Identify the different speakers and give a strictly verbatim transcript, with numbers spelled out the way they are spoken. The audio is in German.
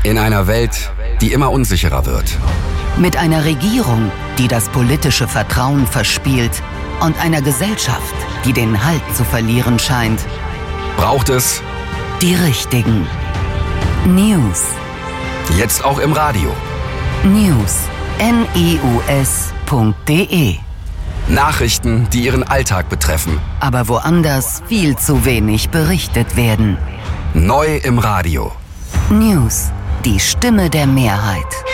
Speaker 1: In einer Welt, die immer unsicherer wird.
Speaker 2: Mit einer Regierung, die das politische Vertrauen verspielt und einer Gesellschaft, die den Halt zu verlieren scheint,
Speaker 1: braucht es
Speaker 2: die richtigen News.
Speaker 1: Jetzt auch im Radio.
Speaker 2: News. N E U S punkt D E.
Speaker 1: Nachrichten, die Ihren Alltag betreffen.
Speaker 2: Aber woanders viel zu wenig berichtet werden.
Speaker 1: Neu im Radio.
Speaker 2: News. Die Stimme der Mehrheit.